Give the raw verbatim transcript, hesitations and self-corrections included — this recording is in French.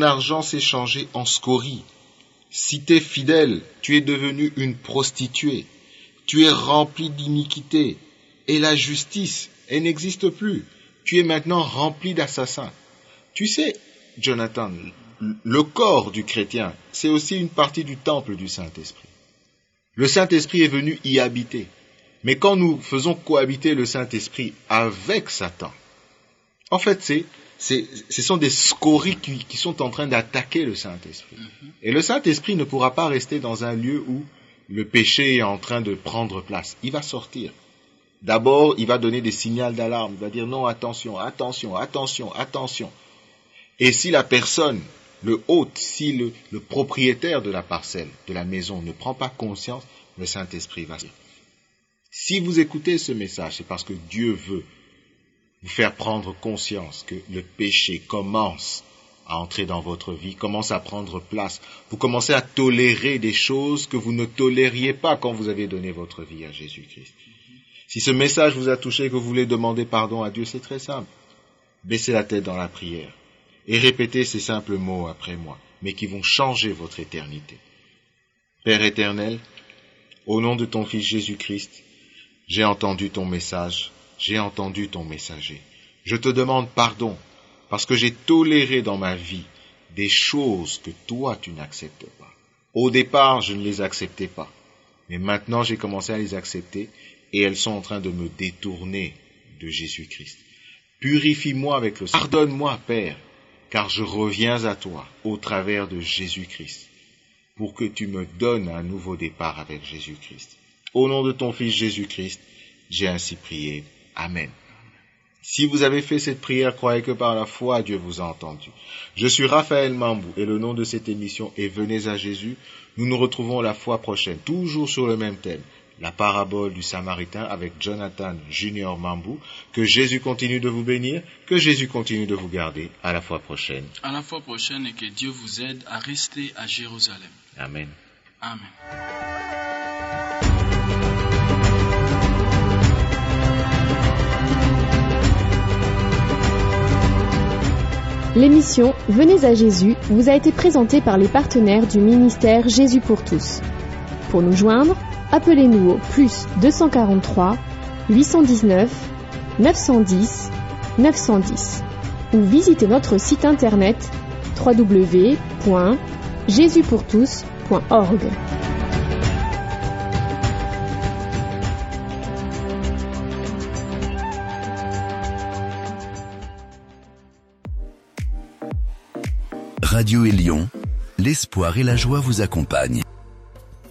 argent s'est changé en scorie. Si tu es fidèle, tu es devenu une prostituée. Tu es rempli d'iniquité. Et la justice, elle n'existe plus. Tu es maintenant rempli d'assassins. Tu sais, Jonathan, le corps du chrétien, c'est aussi une partie du temple du Saint-Esprit. Le Saint-Esprit est venu y habiter. Mais quand nous faisons cohabiter le Saint-Esprit avec Satan, en fait, c'est, c'est, ce sont des scories qui, qui sont en train d'attaquer le Saint-Esprit. Mm-hmm. Et le Saint-Esprit ne pourra pas rester dans un lieu où le péché est en train de prendre place. Il va sortir. D'abord, il va donner des signaux d'alarme. Il va dire non, attention, attention, attention, attention. Et si la personne, le hôte, si le, le propriétaire de la parcelle, de la maison ne prend pas conscience, le Saint-Esprit va sortir. Si vous écoutez ce message, c'est parce que Dieu veut vous faire prendre conscience que le péché commence à entrer dans votre vie, commence à prendre place. Vous commencez à tolérer des choses que vous ne tolériez pas quand vous avez donné votre vie à Jésus-Christ. Si ce message vous a touché et que vous voulez demander pardon à Dieu, c'est très simple. Baissez la tête dans la prière et répétez ces simples mots après moi, mais qui vont changer votre éternité. Père éternel, au nom de ton Fils Jésus-Christ, j'ai entendu ton message, j'ai entendu ton messager. Je te demande pardon parce que j'ai toléré dans ma vie des choses que toi tu n'acceptes pas. Au départ, je ne les acceptais pas, mais maintenant j'ai commencé à les accepter et elles sont en train de me détourner de Jésus-Christ. Purifie-moi avec le sang. Pardonne-moi, Père, car je reviens à toi au travers de Jésus-Christ pour que tu me donnes un nouveau départ avec Jésus-Christ. Au nom de ton Fils Jésus-Christ, j'ai ainsi prié. Amen. Si vous avez fait cette prière, croyez que par la foi, Dieu vous a entendu. Je suis Raphaël Mambou et le nom de cette émission est Venez à Jésus. Nous nous retrouvons la fois prochaine, toujours sur le même thème, la parabole du Samaritain avec Jonathan Junior Mambou. Que Jésus continue de vous bénir, que Jésus continue de vous garder. À la fois prochaine. À la fois prochaine et que Dieu vous aide à rester à Jérusalem. Amen. Amen. L'émission Venez à Jésus vous a été présentée par les partenaires du ministère Jésus pour tous. Pour nous joindre, appelez-nous au plus deux cent quarante-trois huit cent dix-neuf neuf cent dix neuf cent dix ou visitez notre site internet w w w point jésus pour tous point org. Radio Élion, l'espoir et la joie vous accompagnent.